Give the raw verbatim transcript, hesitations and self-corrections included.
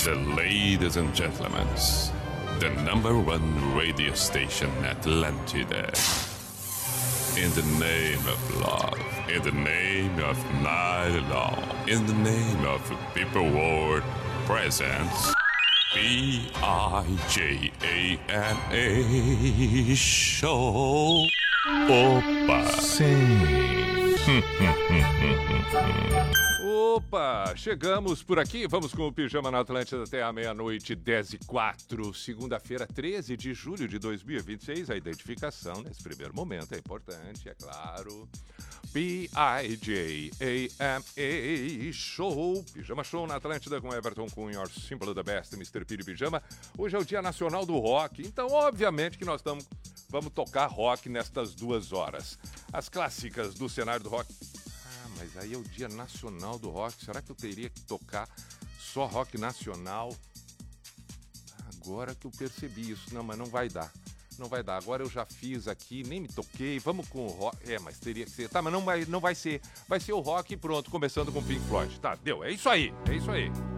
The ladies and gentlemen, the number one radio station Atlantida. In the name of love, in the name of night long, in the name of people world presents B I J A N A Show. Opa! Sim. Opa, chegamos por aqui, vamos com o Pijama na Atlântida até a meia-noite, dez e quatro, segunda-feira, treze de julho de dois mil e vinte e seis, a identificação nesse primeiro momento é importante, é claro. B I J A M A Show, Pijama Show na Atlântida com Everton Cunha, Your Simple the Best, mister Piri Pijama. Hoje é o Dia Nacional do Rock, então obviamente que nós estamos, vamos tocar rock nestas duas horas. As clássicas do cenário do rock. Mas aí é o Dia Nacional do Rock. Será que eu teria que tocar só rock nacional? Agora que eu percebi isso. Não, mas não vai dar. Não vai dar. Agora eu já fiz aqui, nem me toquei. Vamos com o rock. É, mas teria que ser. Tá, mas não vai, não vai ser. Vai ser o rock e pronto, começando com Pink Floyd. Tá, deu. É isso aí. É isso aí.